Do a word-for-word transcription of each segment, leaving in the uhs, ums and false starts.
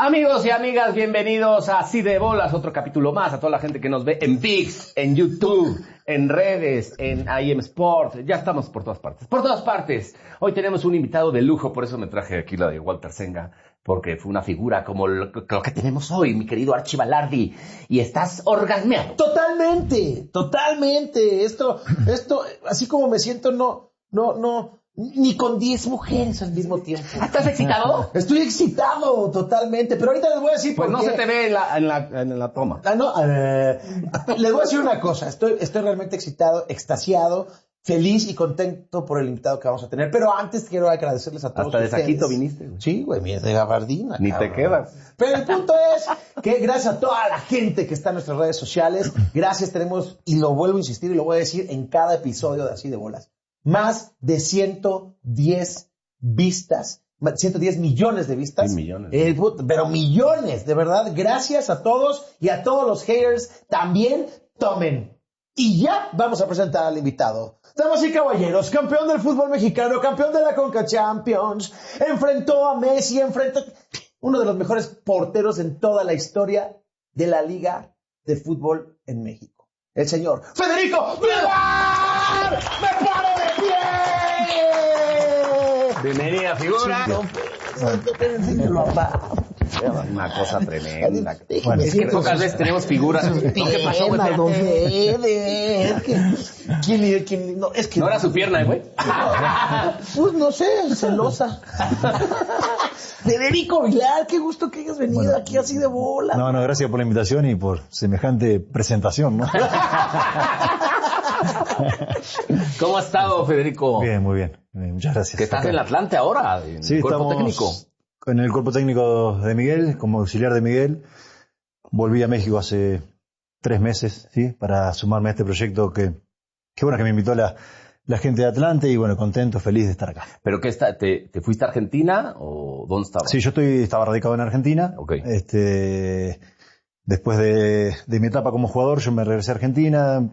Amigos y amigas, bienvenidos a Así de Bolas, otro capítulo más, a toda la gente que nos ve en ViX, en YouTube, en redes, en I M Sport, ya estamos por todas partes, por todas partes. Hoy tenemos un invitado de lujo, por eso me traje aquí la de Walter Senga, porque fue una figura como lo, lo que tenemos hoy, mi querido Archie Balardi, y estás orgasmeado. Totalmente, totalmente, esto, esto, así como me siento, no, no, no... Ni con diez mujeres al mismo tiempo. ¿Estás excitado? Estoy excitado totalmente, pero ahorita les voy a decir pues por no qué. se te ve en la, en la, en la toma. Ah, no, eh, les voy a decir una cosa. Estoy, estoy realmente excitado, extasiado, feliz y contento por el invitado que vamos a tener. Pero antes quiero agradecerles a todos Hasta de ustedes. Saquito viniste, güey. Sí, güey, mira, de gabardina. Ni cabrón. te quedas. Pero el punto es que gracias a toda la gente que está en nuestras redes sociales, gracias tenemos, y lo vuelvo a insistir y lo voy a decir en cada episodio de Así de Bolas, más de ciento diez vistas, ciento diez millones de vistas. Sí, millones. Eh, pero millones, de verdad. Gracias a todos y a todos los haters. También tomen. Y ya vamos a presentar al invitado. Damas y caballeros, campeón del fútbol mexicano, campeón de la Conca Champions, enfrentó a Messi, enfrentó uno de los mejores porteros en toda la historia de la Liga de Fútbol en México. El señor Federico Villar. ¡Me paro de pie! Bienvenida, figura. Una cosa tremenda. Bueno, es que pocas veces tenemos figuras. ¿No? ¿Qué pasó, güey? Don Fede, es que... ¿Quién, quién, no, es que... ¿No era su pierna, güey? Pues no sé, celosa. Federico Villar, qué gusto que hayas venido bueno, aquí Así de Bola. No, no, gracias por la invitación y por semejante presentación, ¿no? ¿Cómo ha estado, Federico? Bien, muy bien. Muchas gracias. Que estás Acá. en el Atlante ahora, en sí, el cuerpo estamos técnico. En el cuerpo técnico de Miguel, como auxiliar de Miguel. Volví a México hace tres meses, ¿sí? Para sumarme a este proyecto que, que bueno, que me invitó la, la gente de Atlante y bueno, contento, feliz de estar acá. ¿Pero qué está? ¿Te, te fuiste a Argentina o dónde estabas? Sí, yo estoy, estaba radicado en Argentina. Okay. Este, después de, de mi etapa como jugador, yo me regresé a Argentina,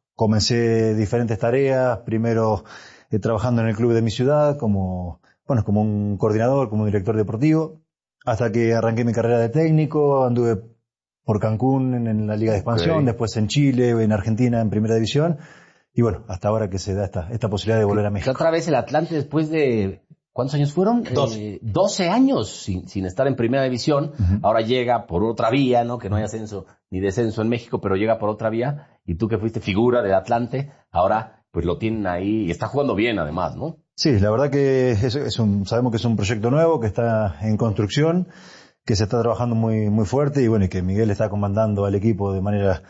comencé diferentes tareas, primero eh, trabajando en el club de mi ciudad como, bueno, como un coordinador, como un director deportivo, hasta que arranqué mi carrera de técnico, anduve por Cancún en, en la Liga de Expansión, okay. Después en Chile, en Argentina en Primera División, y bueno, hasta ahora que se da esta, esta posibilidad de volver a México. Otra vez el Atlante después de... ¿Cuántos años fueron? doce. Eh, doce años sin, sin estar en Primera División. Uh-huh. Ahora llega por otra vía, ¿no? Que no hay ascenso ni descenso en México, pero llega por otra vía. Y tú que fuiste figura del Atlante, ahora pues lo tienen ahí y está jugando bien además, ¿no? Sí, la verdad que es, es un, sabemos que es un proyecto nuevo, que está en construcción, que se está trabajando muy, muy fuerte y bueno, y que Miguel está comandando al equipo de manera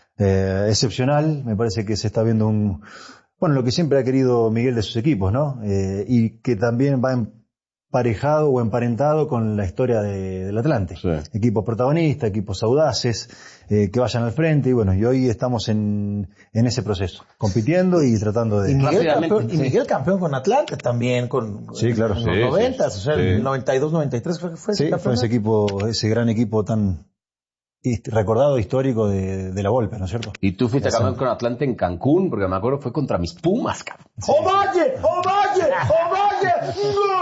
eh, excepcional. Me parece que se está viendo un... Bueno, lo que siempre ha querido Miguel de sus equipos, ¿no? Eh, y que también va emparejado o emparentado con la historia de, del Atlante. Sí. Equipos protagonistas, equipos audaces, eh, que vayan al frente y bueno, y hoy estamos en, en ese proceso, compitiendo y tratando de... Y Miguel, campeón, y Miguel campeón con Atlante también, con sí, claro. en sí, los noventas, sí, o sea, sí. el noventa y dos, noventa y tres creo que fue ese Sí, fue ese equipo, ese gran equipo tan... recordado histórico de, de la Volpe, ¿no es cierto? Y tú fuiste campeón con Atlante en Cancún, porque me acuerdo fue contra mis Pumas, cabrón. Sí. ¡Ovalle! ¡Ovalle! ¡Ovalle!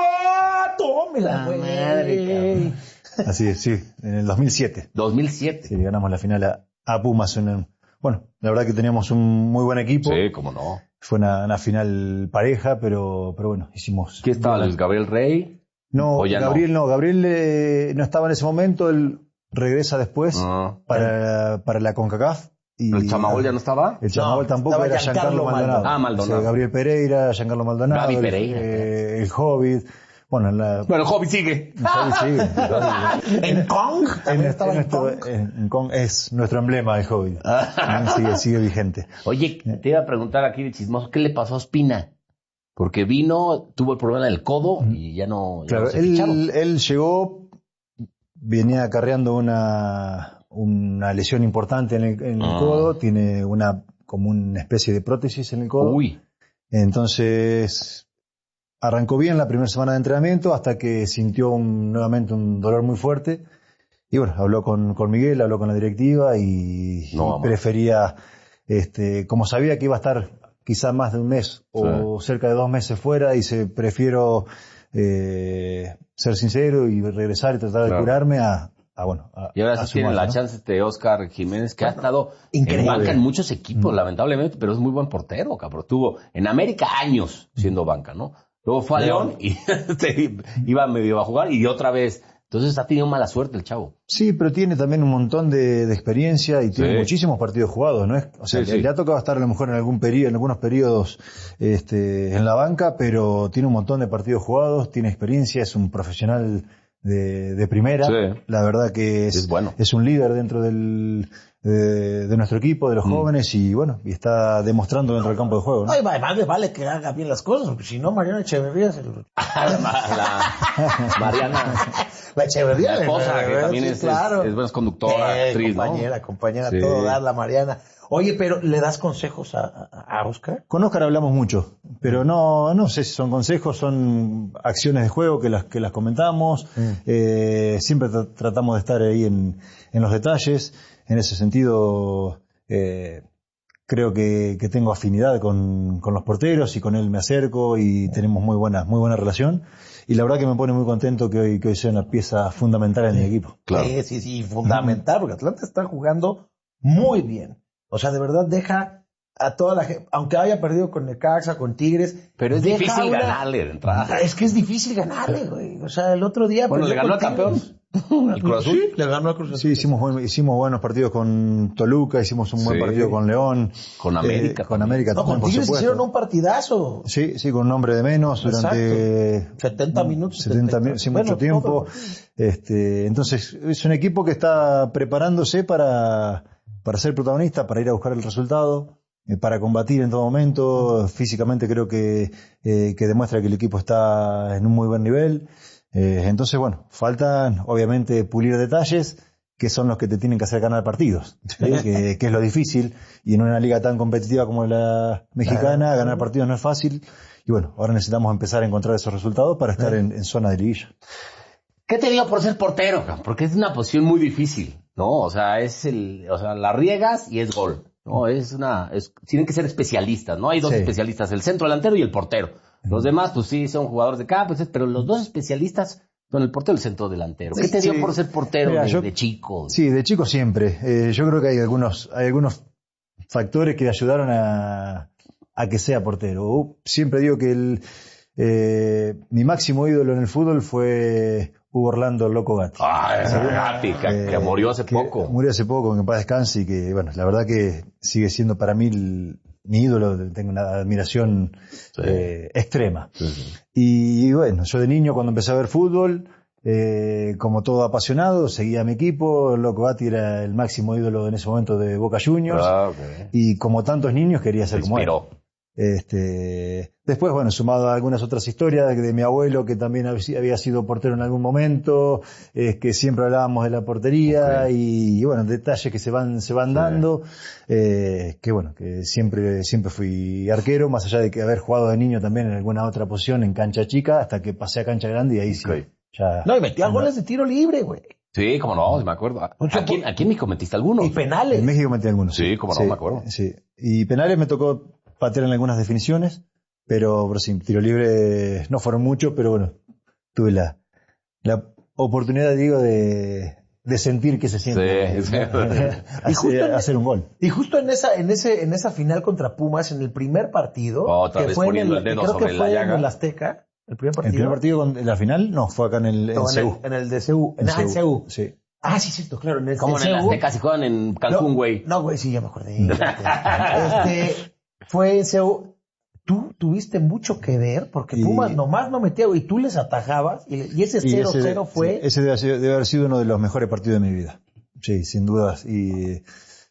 ¡No! ¡Tómela, güey! Madre, así es, sí, en el dos mil siete. dos mil siete. Sí, ganamos la final a, a Pumas. En, bueno, la verdad que teníamos un muy buen equipo. Sí, cómo no. Fue una, una final pareja, pero, pero bueno, hicimos... ¿Qué estaba, Luis Gabriel Rey? No, Gabriel no, no Gabriel eh, no estaba en ese momento, él... regresa después uh, para, para la CONCACAF. Y ¿El Chamagol ya no estaba? El Chamagol no, tampoco, era Giancarlo Maldonado. Ah, Maldonado. O sea, Gabriel Pereira, Giancarlo Maldonado. Gaby Pereira. El, eh, el Hobbit. Bueno, la, bueno, el Hobbit sigue. El Hobbit sigue. ¿En Kong? En, nuestro, en, nuestro, en Kong es nuestro emblema, el Hobbit. sigue, sigue vigente. Oye, te iba a preguntar aquí de chismoso, ¿qué le pasó a Ospina? Porque vino, tuvo el problema del codo y ya no... Ya claro, no se él, él llegó... venía acarreando una, una lesión importante en el, en el ah. codo, tiene una como una especie de prótesis en el codo. Uy. Entonces arrancó bien la primera semana de entrenamiento hasta que sintió un, nuevamente un dolor muy fuerte. Y bueno, habló con, con Miguel, habló con la directiva y, no, y prefería, este, como sabía que iba a estar quizá más de un mes o sí. cerca de dos meses fuera, dice, prefiero eh, ser sincero y regresar y tratar Claro. de curarme a, a bueno. A, Y ahora a sí tiene sumar, la ¿no? chance este Oscar Jiménez, que ha estado increíble. en banca en muchos equipos, lamentablemente, pero es muy buen portero, cabrón. Estuvo en América años siendo banca, ¿no? Luego fue a León y este, iba medio a jugar y otra vez. Entonces ha tenido mala suerte el chavo. Sí, pero tiene también un montón de, de experiencia y tiene Sí. muchísimos partidos jugados, ¿no es? O sea, Sí, le, sí. le ha tocado estar a lo mejor en algún periodo, en algunos periodos, este, en la banca, pero tiene un montón de partidos jugados, tiene experiencia, es un profesional de, de primera. Sí. La verdad que es, Es bueno. es un líder dentro del, de, de nuestro equipo, de los Mm. jóvenes y bueno, y está demostrando dentro del campo de juego, ¿no? Ay, además le vale que haga bien las cosas, porque si no, Mariana Echeverría se lo... la Mariana, La Echeverría. la esposa, eh, que también sí, es, claro. es, es buena conductora, Eh, actriz, ¿no? compañera, compañera, Sí. todo dar la Mariana. Oye, pero ¿le das consejos a, a, a Oscar? Con Oscar hablamos mucho, pero no, no sé si son consejos, son acciones de juego que las, que las comentamos, Mm. eh, siempre tra- tratamos de estar ahí en, en los detalles, en ese sentido, eh, creo que, que tengo afinidad con, con los porteros y con él me acerco y tenemos muy buena, muy buena relación y la verdad que me pone muy contento que hoy, que hoy sea una pieza fundamental en mi equipo. Claro. Sí, sí, sí, fundamental, porque Atlanta está jugando muy bien. O sea, de verdad deja a toda la gente, aunque haya perdido con Necaxa, con Tigres. Pero es deja difícil una- ganarle de entrada. Es que es difícil ganarle, güey. O sea, el otro día... Bueno, le perdió ganó al con campeón, Tigres. al Cruz Azul. Sí, le ganó al Cruz Azul. Sí, hicimos, buen- hicimos buenos partidos con Toluca, hicimos un buen Sí. partido con León. Con América eh, con también. América No, también, con por Tigres supuesto. hicieron un partidazo. Sí, sí, con un hombre de menos durante setenta minutos. setenta minutos, sí, Bueno, mucho tiempo. todo. Este, entonces, es un equipo que está preparándose para, para ser protagonista, para ir a buscar el resultado, eh, para combatir en todo momento. Físicamente creo que, eh, que demuestra que el equipo está en un muy buen nivel. Eh, entonces, bueno, faltan obviamente pulir detalles que son los que te tienen que hacer ganar partidos, ¿sí? que, que es lo difícil, y en una liga tan competitiva como la mexicana, ganar partidos no es fácil, y bueno, ahora necesitamos empezar a encontrar esos resultados para estar en, en zona de liguilla. ¿Qué te digo por ser portero, cabrón? Porque es una posición muy difícil, ¿no? O sea, es el, o sea, la riegas y es gol, ¿no? Es una, es, tienen que ser especialistas, ¿no? Hay dos Sí. especialistas, el centro delantero y el portero. Los demás, pues sí, son jugadores de cada, pues, pero los dos especialistas son el portero y el centro delantero. ¿Qué te Sí. dio por ser portero Mira, de, yo- de chico? Sí, de chico siempre. Eh, yo creo que hay algunos, hay algunos factores que ayudaron a, a que sea portero. Uh, siempre digo que el, eh, mi máximo ídolo en el fútbol fue Hugo Orlando el Loco Gatti. Ah, ese Gatti, que, Eh, que murió hace que poco. Murió hace poco, que en paz descanse y que, bueno, la verdad que sigue siendo para mí el- mi ídolo, tengo una admiración Sí. eh, extrema. Sí, sí. Y bueno, yo de niño cuando empecé a ver fútbol, eh, como todo apasionado, seguía a mi equipo, el Loco Gatti era el máximo ídolo en ese momento de Boca Juniors, Ah, ok. y como tantos niños quería ser Se como él. inspiró. Este, después, bueno, sumado a algunas otras historias de, de mi abuelo, que también hab- había sido portero en algún momento, es que siempre hablábamos de la portería, Ok. y, y, bueno, detalles que se van, se van Sí. dando, eh, que bueno, que siempre, siempre fui arquero, más allá de que haber jugado de niño también en alguna otra posición en cancha chica, hasta que pasé a cancha grande y ahí sí, Ok. ya. No, y metía goles de tiro libre, güey. Sí, cómo no, sí me acuerdo. Mucho Aquí, por- aquí en México metiste algunos. Y penales. En México metí algunos. Sí, cómo no, me acuerdo. Sí. Y penales me tocó patear en algunas definiciones, pero, pero sí, tiro libre no fueron muchos, pero bueno, tuve la, la oportunidad, digo, de, de sentir que se siente Sí, sí. hacer, Y justo en- hacer un gol. Y justo en esa, en ese, en esa final contra Pumas, en el primer partido, Otra que vez fue en poniendo el, el dedo creo sobre que la fue en llaga. el Azteca, el primer ¿El partido. primer partido con la final? No, fue acá en el en No, en, Seúl. el, en el de Seúl. En, ah, en Seúl. Sí. Ah, sí, cierto, claro. En el, Como en el Seúl. Azteca si juegan en Cancún, No, güey. No, güey, sí, ya me acordé. este, fue en Seúl. Tú tuviste mucho que ver, porque Y- Pumas nomás no metía, y tú les atajabas, y, y ese Y cero ese- cero fue... sí, ese debe, haber sido- debe haber sido uno de los mejores partidos de mi vida. Sí, sin dudas. Y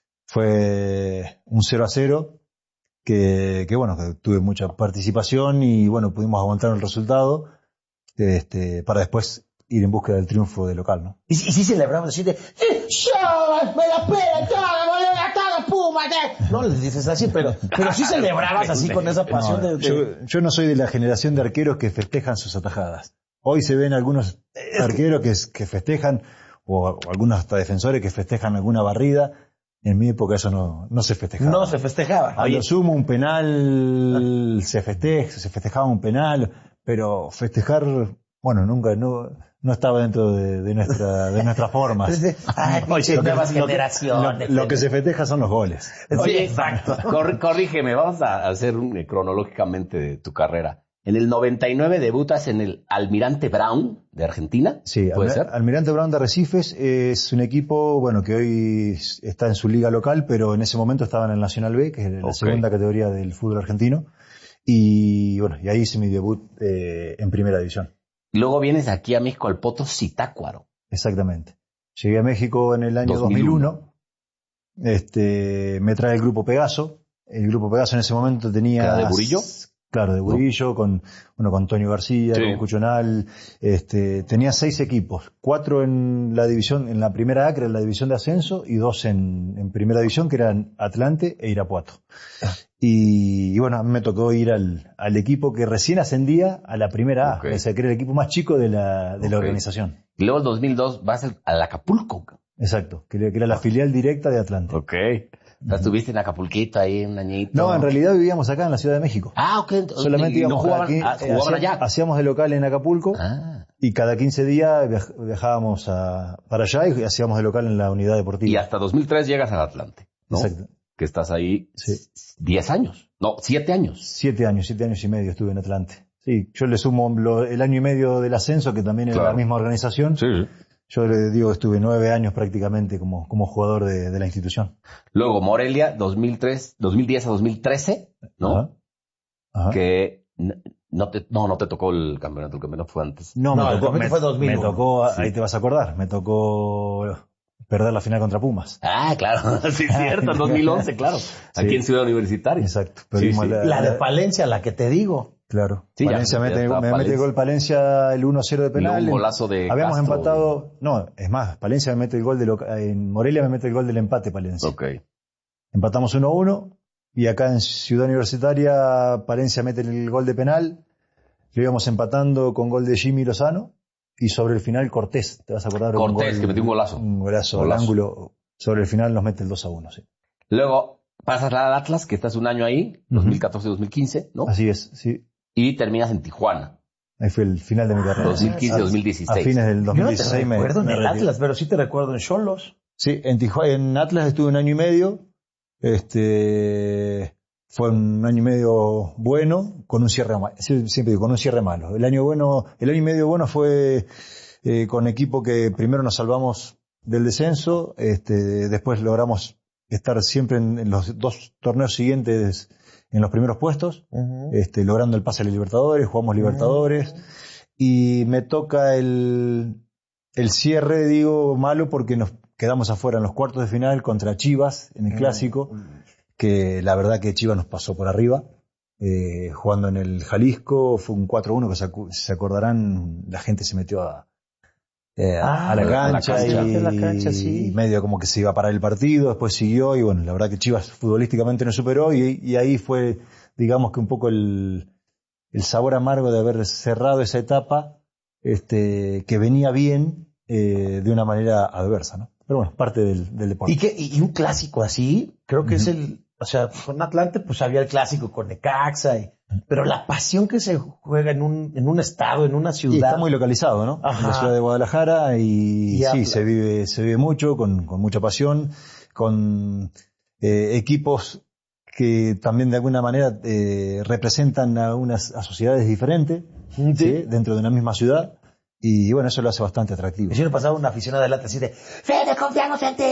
fue un cero a cero que, que bueno, que tuve mucha participación y bueno, pudimos aguantar el resultado, este, para después ir en búsqueda del triunfo de local, ¿no? Y, y sí celebramos así de, "Eh, yo me la pela toda, me la toda Pumas. eh". No les dices así, pero, pero sí celebrabas así con esa pasión No, de... yo, de- yo no soy de la generación de arqueros que festejan sus atajadas. Hoy se ven algunos arqueros que, que festejan, o, o algunos hasta defensores que festejan alguna barrida. En mi época eso no, no se festejaba. no se festejaba. A lo sumo un penal, se festeja, se festejaba un penal, pero festejar, bueno, nunca, no, no estaba dentro de, de nuestra, de nuestras formas. Ay, oye, Lo que- nuevas lo que- generaciones. Lo, lo que se festeja son los goles. Oye, exacto. cor- corrígeme, vamos a hacer un, eh, cronológicamente de tu carrera. En el noventa y nueve debutas en el Almirante Brown de Argentina. Sí, ¿Puede Almi- ser? Almirante Brown de Arrecifes es un equipo, bueno, que hoy está en su liga local, pero en ese momento estaba en el Nacional B, que es la Ok. segunda categoría del fútbol argentino. Y bueno, y ahí hice mi debut eh, en primera división. Luego vienes aquí a México al Potro Zitácuaro. Exactamente. Llegué a México en el año dos mil dos mil uno. uno. Este, me trae el grupo Pegaso. El grupo Pegaso en ese momento tenía... ¿Era de Burillo? Claro, de Burillo, con, bueno, con Antonio García, Sí. con Cuchonal. Este, tenía seis equipos. Cuatro en la división, en la primera A, que era la división de ascenso, y dos en, en primera división, que eran Atlante e Irapuato. Y, y bueno, a mí me tocó ir al, al equipo que recién ascendía a la primera A. Ok. O sea, que era el equipo más chico de la, de la Ok. organización. Y luego en dos mil dos vas al, al Acapulco. Exacto, que era que era la filial directa de Atlante. Ok. O sea, estuviste en Acapulquito ahí un añito. No, en realidad vivíamos acá en la Ciudad de México. Ah, ok. Solamente ¿Y no íbamos jugaban, aquí, ah, eh, jugaban hacía- allá? hacíamos de local en Acapulco Ah. y cada quince días viaj- viajábamos a, para allá y hacíamos de local en la unidad deportiva. Y hasta dos mil tres llegas al Atlante, ¿no? Exacto. Que estás ahí Sí. diez años. No, siete años. Siete años, siete años y medio estuve en Atlante. Sí, yo le sumo lo- el año y medio del ascenso, que también era Claro. la misma organización. Sí. Yo le digo que estuve nueve años prácticamente como, como jugador de, de la institución. Luego Morelia, dos mil tres, dos mil diez a dos mil trece, ¿no? Ajá. Ajá. Que n- no te, no, no te tocó el campeonato, el campeonato fue antes. No, No, me el tocó, campeonato me, fue dos mil uno. me tocó, Sí. ahí te vas a acordar, me tocó perder la final contra Pumas. Ah, claro, sí es cierto, en dos mil once, claro. Aquí Sí. en Ciudad Universitaria. Exacto. Sí, Perdimos sí. la, La de Palencia, la que te digo. Claro. Sí, ya- Palencia ya mete, estaba me mete Palencia. el gol Palencia el uno cero de Y luego penal. un golazo de Habíamos Castro. empatado, no, es más, Palencia me mete el gol de loca- en Morelia me mete el gol del empate Palencia. Ok. Empatamos uno a uno y acá en Ciudad Universitaria Palencia mete el gol de penal. Lo íbamos empatando con gol de Jimmy Lozano y sobre el final Cortés, ¿te vas a acordar? Un Cortés, gol- que metió un golazo. Un golazo, Golazo. al ángulo. Sobre el final nos mete el dos a uno, sí. Luego pasas al Atlas, que estás un año ahí, dos mil catorce dos mil quince, ¿no? Así es, sí. Y terminas en Tijuana, Ahí fue el final de mi carrera. dos mil quince A- dos mil dieciséis. A fines del dos Yo mil no te dieciséis me, recuerdo me en el retiré. Atlas, pero sí te recuerdo en Xolos. Sí, en Tijuana, en Atlas estuve un año y medio. Este fue un año y medio bueno, con un cierre malo. Siempre digo, con un cierre malo. El año bueno, el año y medio bueno fue eh, con equipo que primero nos salvamos del descenso, este, después logramos estar siempre en, en los dos torneos siguientes en los primeros puestos, este, logrando el pase a la Libertadores, jugamos Libertadores, y me toca el, el cierre, digo, malo porque nos quedamos afuera en los cuartos de final contra Chivas en el Clásico, que la verdad que Chivas nos pasó por arriba, eh, jugando en el Jalisco, fue un cuatro uno que se, acu- se acordarán, la gente se metió a, eh, a- Ah, a la a la cancha, cancha. y, A la cancha, sí. y medio como que se iba a parar el partido, después siguió y bueno, la verdad que Chivas futbolísticamente nos superó y, y ahí fue, digamos que un poco el, el sabor amargo de haber cerrado esa etapa, este, que venía bien eh, de una manera adversa, ¿no? Pero bueno, parte del, del deporte. Y, que, y y un clásico así, creo que es el, o sea, con Atlante pues había el clásico con Necaxa, y- pero la pasión que se juega en un, en un estado, en una Y ciudad. está muy localizado, ¿no? Ajá. En la ciudad de Guadalajara y, Y sí, Atlas. se vive, se vive mucho, con, con mucha pasión, con eh, equipos que también de alguna manera eh, representan a unas a sociedades diferentes, Sí. ¿sí? Dentro de una misma ciudad. Y bueno, eso lo hace bastante atractivo. El año pasado una aficionada del Atlas así de, Fede, confiamos en ti,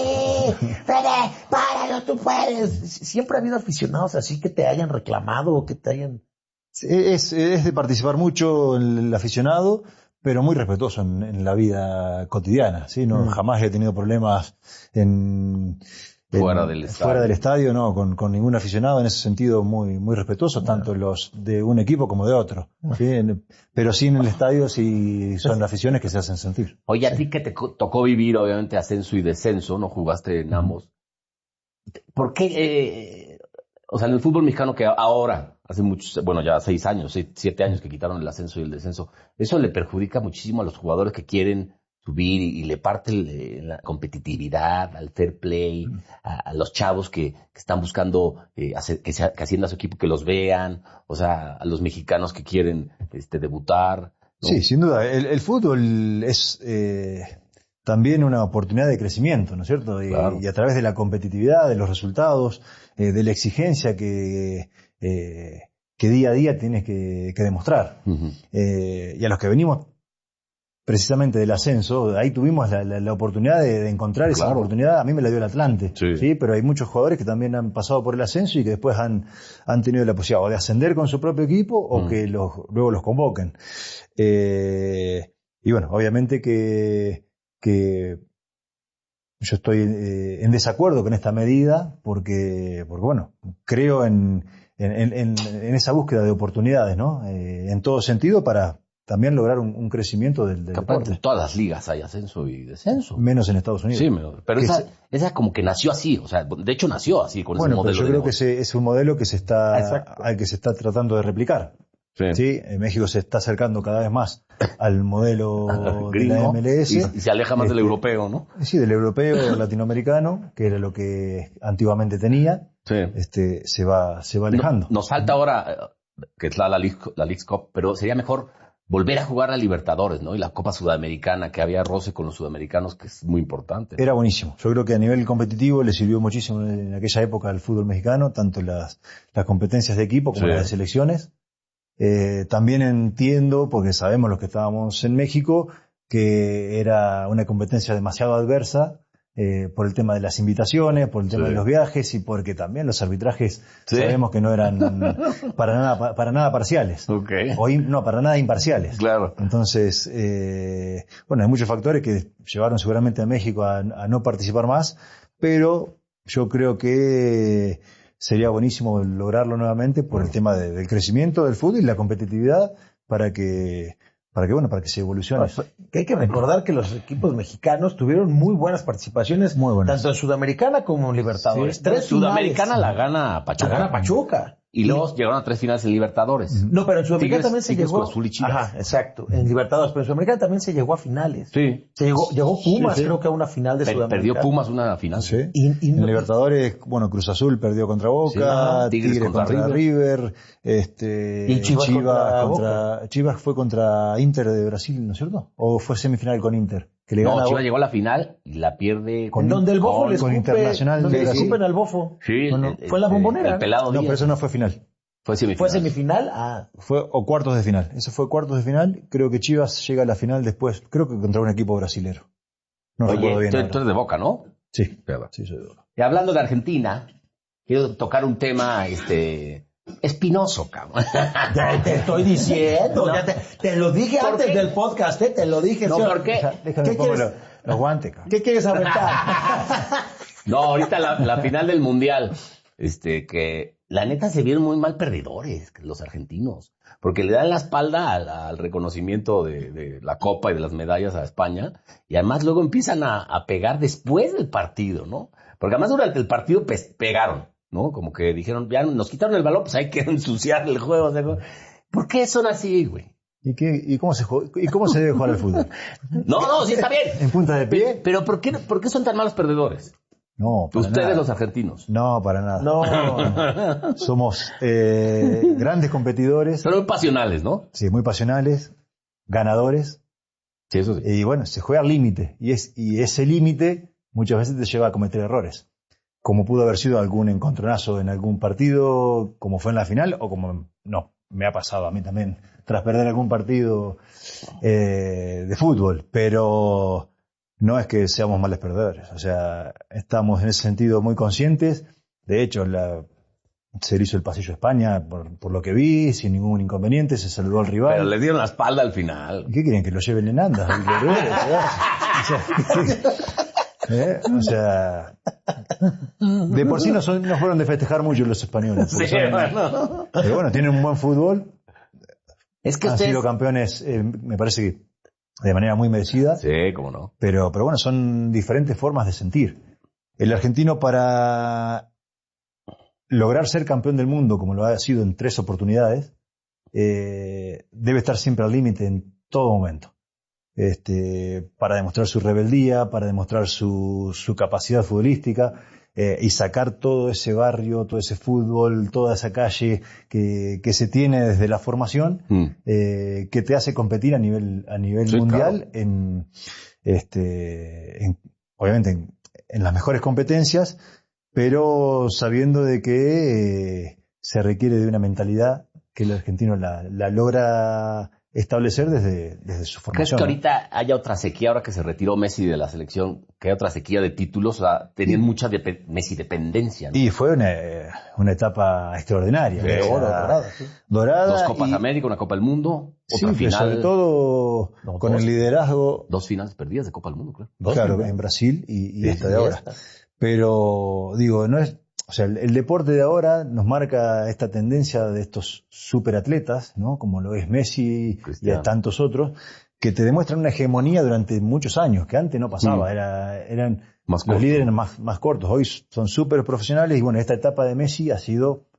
Fede, páralo, tú puedes. Siempre ha habido aficionados así que te hayan reclamado o que te hayan... Es, es de participar mucho el, el aficionado, pero muy respetuoso en, en la vida cotidiana, ¿sí? No, Mm. jamás he tenido problemas en, en- Fuera del estadio. fuera del estadio, no, con, con ningún aficionado, en ese sentido muy, muy respetuoso, tanto los de un equipo como de otro, ¿sí? En- pero sí en el estadio sí son aficiones que se hacen sentir. Oye, a ti que te co- tocó vivir, obviamente, ascenso y descenso, no jugaste en ambos. ¿Por qué, eh, o sea, en el fútbol mexicano que ahora, hace muchos, bueno, ya seis años, seis- siete años que quitaron el ascenso y el descenso, eso le perjudica muchísimo a los jugadores que quieren subir y, y le parte el, la competitividad, al fair play, a, a los chavos que, que están buscando eh, hacer, que, sea, que haciendo a su equipo que los vean, o sea, a los mexicanos que quieren este, debutar, ¿no? Sí, sin duda. El, el fútbol es eh, también una oportunidad de crecimiento, ¿no es cierto? Y, Claro. y a través de la competitividad, de los resultados, eh, de la exigencia que, eh, que día a día tienes que, que demostrar. Uh-huh. Eh, y a los que venimos precisamente del ascenso, ahí tuvimos la, la, la oportunidad de, de encontrar esa Claro. oportunidad. A mí me la dio el Atlante, Sí. ¿sí? Pero hay muchos jugadores que también han pasado por el ascenso y que después han, han tenido la posibilidad o de ascender con su propio equipo o Mm. que los, luego los convoquen. Eh, y bueno, obviamente que, que yo estoy eh, en desacuerdo con esta medida porque, porque bueno, creo en, en, en, en esa búsqueda de oportunidades, ¿no? Eh, en todo sentido para también lograr un, un crecimiento del, del Capaz deporte. en todas las ligas hay ascenso y descenso. Menos en Estados Unidos. Sí, pero, pero Que esa, se- esa como que nació así, o sea, de hecho nació así, con Bueno, ese pero modelo yo de creo que negocio. ese es un modelo que se está, Exacto. al que se está tratando de replicar. Sí. ¿Sí? En México se está acercando cada vez más al modelo de la Gringo, M L S. y, y se aleja más del Este, europeo, ¿no? Sí, del europeo, del latinoamericano, que era lo que antiguamente tenía, Sí. este, se va, se va alejando. No- nos falta ahora, eh, que es la, la, League, la Leagues Cup, pero sería mejor volver a jugar la Libertadores, ¿no? Y la Copa Sudamericana, que había roce con los sudamericanos, que es muy importante. Era buenísimo. Yo creo que a nivel competitivo le sirvió muchísimo en aquella época al fútbol mexicano, tanto las, las competencias de equipo como Sí. las de selecciones. Eh, también entiendo, porque sabemos los que estábamos en México, que era una competencia demasiado adversa eh, por el tema de las invitaciones, por el tema Sí. de los viajes y porque también los arbitrajes Sí. sabemos que no eran para nada, pa- para nada parciales. Ok. O in- no, para nada imparciales. Claro. Entonces, eh, bueno, hay muchos factores que llevaron seguramente a México a, a no participar más, pero yo creo que sería buenísimo lograrlo nuevamente por el tema de- del crecimiento del fútbol y la competitividad para que, para que bueno, para que se evolucione. Que hay que recordar que los equipos mexicanos tuvieron muy buenas participaciones, Muy buenas. tanto en Sudamericana como en Libertadores. Sí. Tres Sudamericana finales. la gana Pachuca. La gana Pachuca. Y luego llegaron a tres finales en Libertadores. No, pero en Sudamericana Tigres- también se Tigres, llegó. Cruz Azul y Chivas. Ajá, exacto. En Libertadores, pero en Sudamericana también se llegó a finales. Sí. Se llegó, llegó Pumas, Sí, sí. creo que a una final de Per- Sudamericana. perdió Pumas una final. Sí. Y, y En no- Libertadores, bueno, Cruz Azul perdió contra Boca, Sí, ajá. Tigres, Tigres contra, contra River, este, Y Chivas contra contra- Chivas fue contra Inter de Brasil, ¿no es cierto? ¿O fue semifinal con Inter? Que le No, gana a Chivas Boca. llegó a la final y la pierde Con- donde el bofo con- le con escupe, Internacional donde de le Brasil. escupen al bofo. Sí, No, no. el- Fue en la el- Bombonera. El pelado No, Díaz. pero eso no fue final. Fue semifinal. ¿Fue semifinal? Ah, Fue o cuartos de final. Eso fue cuartos de final. Creo que Chivas llega a la final después, creo que contra un equipo brasilero. No recuerdo Oye, bien. tú, ahora. tú eres de Boca, ¿no? Sí, Verdad. sí, soy de Boca. Y hablando de Argentina, quiero tocar un tema este espinoso, cabrón. ya te estoy diciendo. No. Ya te, te lo dije ¿Por antes qué? del podcast, ¿eh? Te lo dije. No, ¿sí? ¿por qué? Deja- déjame ¿Qué pongo quieres? los, los guantes, cabrón. ¿Qué quieres aventar? No, ahorita la, la final del Mundial, este, que la neta se vieron muy mal perdedores, los argentinos, porque le dan la espalda al, al reconocimiento de, de la Copa y de las medallas a España, y además luego empiezan a, a pegar después del partido, ¿no? Porque además durante el partido pe- pegaron, ¿no? Como que dijeron, ya nos quitaron el balón, pues hay que ensuciar el juego. O sea, ¿por qué son así, güey? ¿Y, qué, y, cómo se, jue- ¿Y cómo se debe jugar al fútbol? No, no, sí está bien. ¿En punta de pie? Pero ¿por qué, por qué son tan malos perdedores? No, para Ustedes nada. los argentinos. No, para nada. No. Somos eh, grandes competidores, Son muy pasionales, ¿no? sí, muy pasionales, ganadores, Sí, eso sí. y bueno, se juega al límite. Y, es, y ese límite muchas veces te lleva a cometer errores. Como pudo haber sido algún encontronazo en algún partido, como fue en la final, o como no, me ha pasado a mí también, tras perder algún partido eh, de fútbol. Pero no es que seamos males perdedores. O sea, estamos en ese sentido muy conscientes. De hecho, la, se le hizo el pasillo a España, por, por lo que vi, sin ningún inconveniente, se saludó al rival. Pero les dieron la espalda al final. ¿Qué quieren? ¿Que lo lleven en andas? ¿El Guerrero? O sea, ¿eh? O sea, de por sí no, son, no fueron de festejar mucho los españoles. Sí, son- bueno. Pero bueno, tienen un buen fútbol, Es que han ustedes... sido campeones, eh, me parece que de manera muy merecida, Sí, cómo no. pero, pero bueno, son diferentes formas de sentir. El argentino, para lograr ser campeón del mundo, como lo ha sido en tres oportunidades, eh, debe estar siempre al límite en todo momento. este, para demostrar su rebeldía, para demostrar su, su capacidad futbolística, eh, y sacar todo ese barrio, todo ese fútbol, toda esa calle que, que se tiene desde la formación, mm. eh, que te hace competir a nivel, a nivel sí, mundial, claro. en, este, en, obviamente en, en las mejores competencias, pero sabiendo de que eh, se requiere de una mentalidad que el argentino la, la logra establecer desde, desde su formación. ¿Crees que ahorita haya otra sequía, ahora que se retiró Messi de la selección, que hay otra sequía de títulos? O sea, tenían sí. mucha de, Messi dependencia, ¿no? Y fue una, una etapa extraordinaria. Sí, o sea, dorada, sí. dorada. Dos Copas y, América, una Copa del Mundo, otra sí, final. sobre todo no, con dos, el liderazgo. Dos finales perdidas de Copa del Mundo, claro. Dos claro, finales. En Brasil y, y esta de ahora. Esta. Pero, digo, no es... O sea, el, el deporte de ahora nos marca esta tendencia de estos superatletas, ¿no? Como lo es Messi Cristiano. Y a tantos otros, que te demuestran una hegemonía durante muchos años, que antes no pasaba, mm. Era, eran más los corto. líderes más, más cortos. Hoy son súper profesionales y bueno, esta etapa de Messi ha sido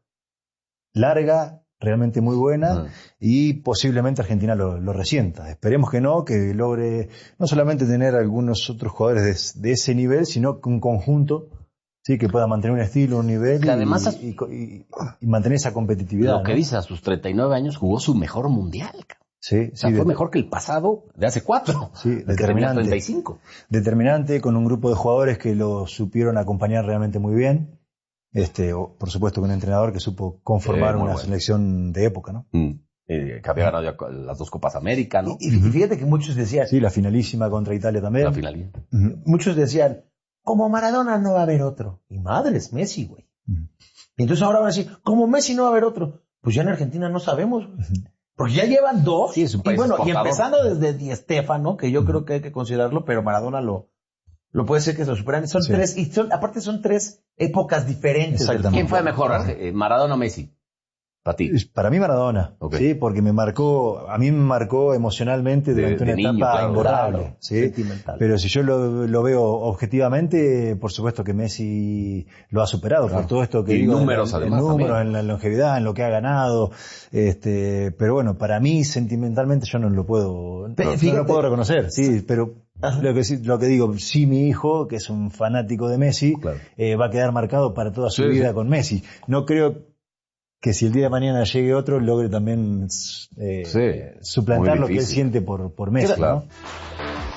larga, realmente muy buena, mm. y posiblemente Argentina lo, lo resienta. Esperemos que no, que logre no solamente tener algunos otros jugadores de, de ese nivel, sino que un conjunto. Sí, que pueda mantener un estilo, un nivel y, además, y, y, y mantener esa competitividad. Lo que ¿no? dice, a sus treinta y nueve años jugó su mejor mundial. Sí, o sea, sí, fue de, mejor que el pasado de hace cuatro. Sí, determinante. treinta y cinco. Determinante, con un grupo de jugadores que lo supieron acompañar realmente muy bien. Este, o, por supuesto, con un entrenador que supo conformar eh, una bueno. selección de época, ¿no? Mm. Eh, que había ganado las dos Copas América, ¿no? Y, y fíjate que muchos decían... Sí, la finalísima contra Italia también. La finalísima. Uh-huh. Muchos decían... Como Maradona no va a haber otro. Y madres, Messi, güey. Mm. Y entonces ahora van a decir, como Messi no va a haber otro. Pues ya en Argentina no sabemos. Porque ya llevan dos. Sí, es un país y bueno, exportador. Y empezando desde Di Stéfano, que yo mm. creo que hay que considerarlo, pero Maradona lo, lo puede ser que se lo superan. Son sí. tres, y son, aparte son tres épocas diferentes. ¿Quién fue mejor, eh, Maradona o Messi? Para ti. Para mí Maradona, okay. Sí, porque me marcó, a mí me marcó emocionalmente durante de, de una niño, etapa claro, imborrable, claro, ¿sí? Sentimental. Pero si yo lo, lo veo objetivamente, por supuesto que Messi lo ha superado, claro. Por todo esto que y digo, números, en, además, en números, en la longevidad, en lo que ha ganado, este, pero bueno, para mí sentimentalmente yo no lo puedo, pero, no, no lo puedo reconocer, sí, pero lo que, lo que digo, sí, mi hijo, que es un fanático de Messi, claro. eh, va a quedar marcado para toda su sí, vida sí. con Messi. No creo que si el día de mañana llegue otro, logre también eh, sí, suplantar lo que él siente por, por Messi, claro. ¿no?